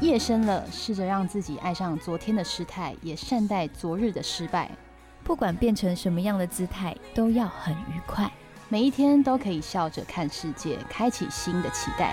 夜深了，试着让自己爱上昨天的失态，也善待昨日的失败。 不管变成什么样的姿态，都要很愉快。 每一天都可以笑着看世界，开启新的期待。